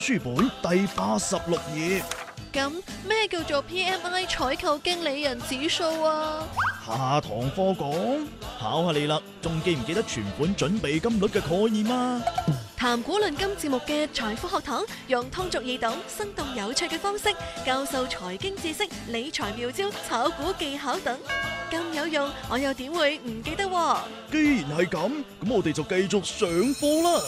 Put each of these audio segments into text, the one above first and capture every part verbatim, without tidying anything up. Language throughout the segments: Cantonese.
書本第八十六頁。 咁咩叫做 P M I 採購經理人指數啊？ 下堂課講，考下你啦，仲記唔記得存款準備金率嘅概念啊？ 談古論今節目嘅財富學堂，用通俗易懂、生動有趣嘅方式教授財經知識、理財妙招、炒股技巧等，咁有用，我又點會唔記得喎？ 既然係咁，咁我哋就繼續上課啦。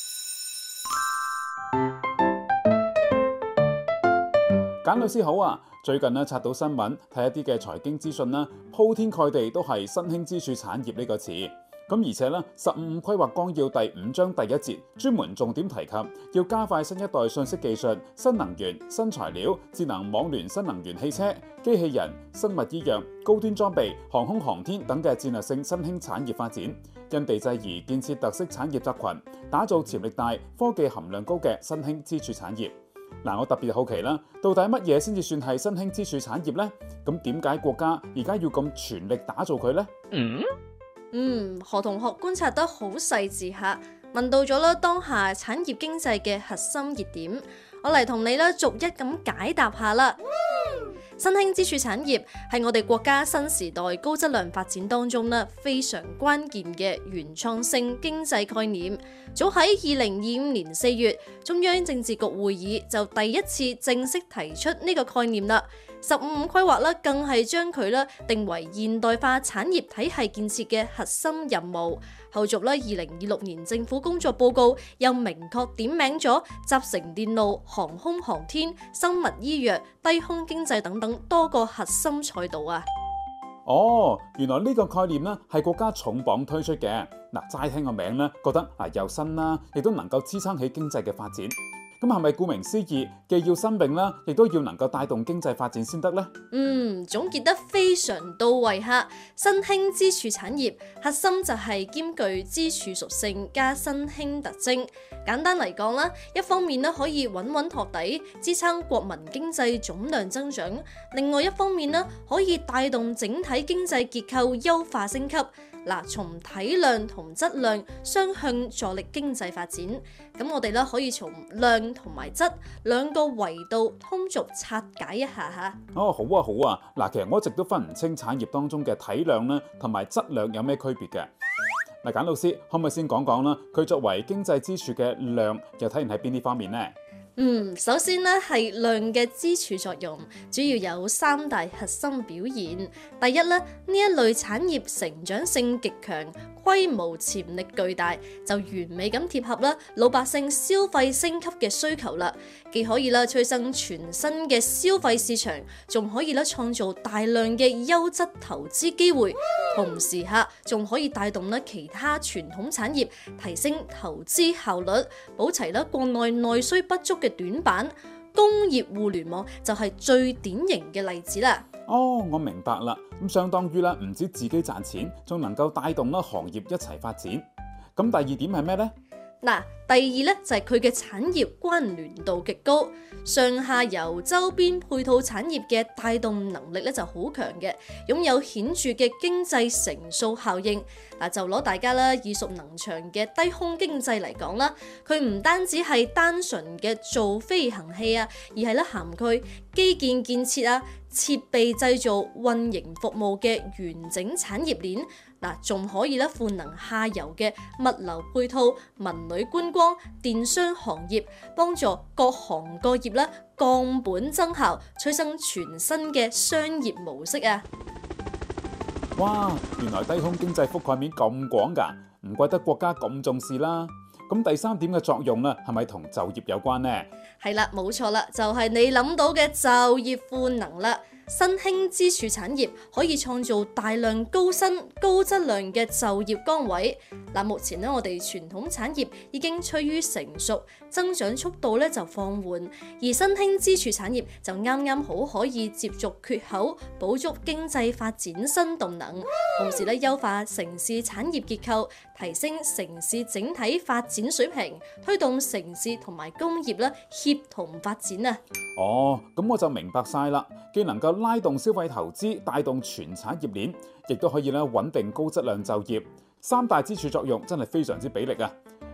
簡老師好啊！最近咧刷到新聞，睇一啲嘅財經資訊啦，鋪天蓋地都係新興支柱產業呢個詞。咁而且咧，十五五規劃綱要第五章第一節專門重點提及，要加快新一代信息技術、新能源、新材料、智能網聯、新能源汽車、機器人、生物醫藥、高端裝備、航空航天等嘅戰略性新興產業發展，因地制宜建設特色產業集群，打造潛力大、科技含量高嘅新興支柱產業。嗱，我特別好奇啦，到底乜嘢先至算係新興支柱產業呢？咁點解國家而家要咁全力打造佢呢？ 嗯，嗯，何同學觀察得好細緻下，問到咗啦當下產業經濟嘅核心熱點，我嚟同你咧逐一咁解答下啦。新興支柱產業係我哋國家新時代高質量發展當中咧非常關鍵嘅原創性經濟概念。早喺二零二五年四月，中央政治局會議就第一次正式提出呢個概念啦。十五五規劃咧更係將佢咧定為現代化產業體系建設嘅核心任務。後續咧，二零二六年政府工作報告又明確點名咗集成電路、航空航天、生物醫藥、低空經濟等等多個核心賽道啊！ 哦，原來呢個概念呢係國家重磅推出嘅。嗱，齋聽個名呢，覺得啊又新啦，亦都能夠支撐起經濟嘅發展。咁係咪顧名思義，既要新穎啦，亦都要能夠帶動經濟發展先得呢？ 嗯，總結得非常到位哈！新興支柱產業核心就係兼具支柱屬性加新興特徵。簡單嚟講啦，一方面咧可以穩穩托底，支撐國民經濟總量增長；另外一方面咧可以帶動整體經濟結構優化升級。嗱，從體量同質量雙向助力經濟發展。咁我哋咧可以從量同埋質兩個維度通俗拆解一下嚇。 哦，好啊，好啊。嗱，其實我一直都分唔清產業當中嘅體量咧同埋質量有咩區別嘅。嗱，簡老師可唔可以先講講啦？佢作為經濟支柱嘅量，又體現喺邊啲方面呢？ 嗯，首先咧係量嘅支柱作用，主要有三大核心表現。第一咧，呢一類產業成長性極強，規模潛力巨大，就完美咁貼合啦老百姓消費升級嘅需求啦。既可以啦催生全新嘅消費市場，仲可以啦創造大量嘅優質投資機會，同時下仲可以帶動啦其他傳統產業提升投資效率，補齊啦國內內需不足嘅短板。工業互聯網就係最典型嘅例子啦。 哦，我明白啦。咁相當於啦，唔止自己賺錢，仲能夠帶動啦行業一齊發展。咁第二點係咩呢？ 嗱，第二咧就係佢嘅產業關聯度極高，上下游周邊配套產業嘅帶動能力咧就好強嘅，擁有顯著嘅經濟乘數效應。嗱，就攞大家啦耳熟能詳嘅低空經濟嚟講啦，佢唔單止係單純嘅造飛行器啊，而係咧涵蓋基建建設啊、設備製造、運營服務嘅完整產業鏈。嗱，仲可以咧賦能下游嘅物流配套、文旅觀光、電商行業，幫助各行各業咧降本增效，催生全新嘅商業模式啊！ 哇，原來低空經濟覆蓋面咁廣㗎，唔怪得國家咁重視啦。咁第三點嘅作用咧，係咪同就業有關呢？ 係啦，冇錯啦，就係你諗到嘅就業賦能啦。新興支柱產業可以創造大量高薪、高質量嘅就業崗位。嗱，目前咧我哋傳統產業已經趨於成熟，增長速度咧就放緩，而新興支柱產業就啱啱好可以接續缺口，補足經濟發展新動能，同時咧優化城市產業結構，提升城市整體發展水平，推動城市同埋工業咧協同發展啊！ 哦，咁我就明白晒啦，既能夠拉動消費投資，帶動全產業鏈，亦都可以咧穩定高質量就業，三大支柱作用真係非常之俾力啊！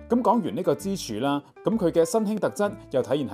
咁講完呢個支柱啦，咁佢嘅新興特質又體現喺